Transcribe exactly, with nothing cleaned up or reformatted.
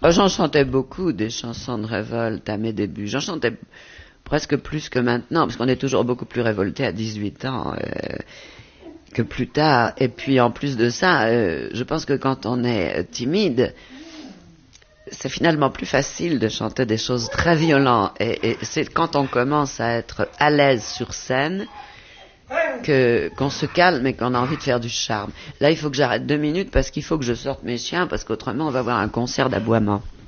Bah, j'en chantais beaucoup, des chansons de révolte à mes débuts. J'en chantais presque plus que maintenant, parce qu'on est toujours beaucoup plus révolté à dix-huit ans euh, que plus tard. Et puis en plus de ça, euh, je pense que quand on est timide, c'est finalement plus facile de chanter des choses très violentes. Et, et c'est quand on commence à être à l'aise sur scène que, qu'on se calme et qu'on a envie de faire du charme. Là, il faut que j'arrête deux minutes parce qu'il faut que je sorte mes chiens, parce qu'autrement on va avoir un concert d'aboiement.